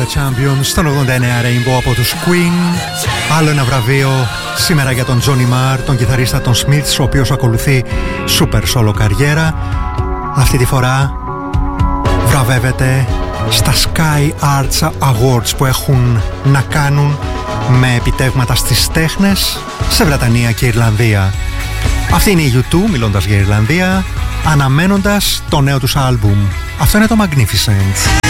The Champions στον 89 Rainbow από τους Queen. Άλλο ένα βραβείο σήμερα για τον Johnny Marr, τον κιθαρίστα των Smiths, ο οποίος ακολουθεί super solo καριέρα. Αυτή τη φορά βραβεύεται στα Sky Arts Awards που έχουν να κάνουν με επιτεύγματα στις τέχνες σε Βρετανία και Ιρλανδία. Αυτή είναι η U2 μιλώντας για Ιρλανδία, αναμένοντας το νέο τους άλμπουμ. Αυτό είναι το Magnificent.